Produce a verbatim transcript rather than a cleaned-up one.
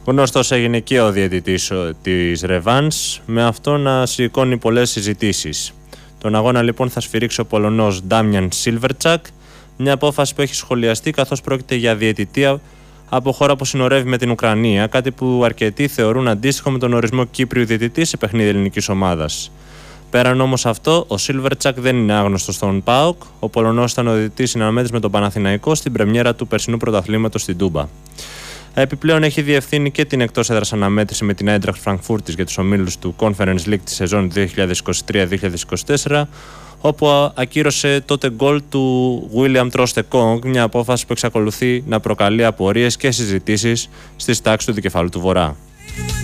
Γνωστός έγινε και ο διαιτητής της ρεβάνς, με αυτό να σηκώνει πολλές συζητήσεις. Τον αγώνα λοιπόν θα σφυρίξει ο Πολωνός Ντάμιαν Σίλβερτσακ, μια απόφαση που έχει σχολιαστεί καθώς πρόκειται για διαιτητή από χώρα που συνορεύει με την Ουκρανία, κάτι που αρκετοί θεωρούν αντίστοιχο με τον ορισμό Κύπριου διαιτητή σε παιχνίδι ελληνικής ομάδας. Πέραν όμως αυτό, ο Σίλβερτσακ δεν είναι άγνωστος στον ΠΑΟΚ. Ο Πολωνός ήταν ο διαιτητής συναναμέτρησης με τον Παναθηναϊκό στην πρεμιέρα του περσινού πρωταθλήματος στην Τούμπα. Επιπλέον έχει διευθύνει και την εκτός έδρας αναμέτρηση με την Άιντραχτ Φραγκφούρτης για τους ομίλους του Conference League τη σεζόν δύο χιλιάδες είκοσι τρία δύο χιλιάδες είκοσι τέσσερα, όπου ακύρωσε τότε γκολ του William Troost-Ekong, μια απόφαση που εξακολουθεί να προκαλεί απορίες και συζητήσεις στις τάξεις του δικεφάλου του Βορρά.